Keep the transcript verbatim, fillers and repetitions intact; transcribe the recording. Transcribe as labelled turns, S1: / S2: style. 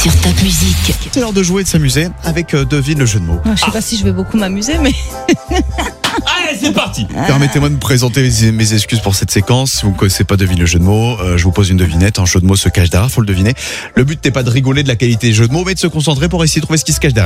S1: sur Top Music.
S2: C'est l'heure de jouer et de s'amuser avec euh, Devine le jeu de mots.
S3: Je sais pas si je vais beaucoup m'amuser, mais
S4: Allez, c'est parti.
S2: Permettez-moi de me présenter mes, mes excuses pour cette séquence. Si vous ne connaissez pas Devine le jeu de mots, euh, je vous pose une devinette. Un jeu de mots se cache derrière, faut le deviner. Le but n'est pas de rigoler de la qualité des jeux de mots, mais de se concentrer pour essayer de trouver ce qui se cache derrière.